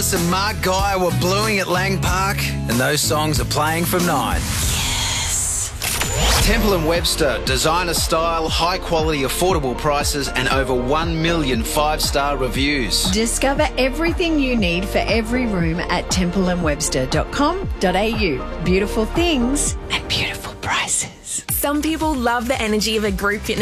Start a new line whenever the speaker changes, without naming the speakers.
Ellis and Mark Guy were bluing at Lang Park, and those songs are playing from 9. Temple & Webster, designer style, high quality, affordable prices and over 1 million 5-star reviews.
Discover everything you need for every room at templeandwebster.com.au. Beautiful things and beautiful prices.
Some people love the energy of a group fitness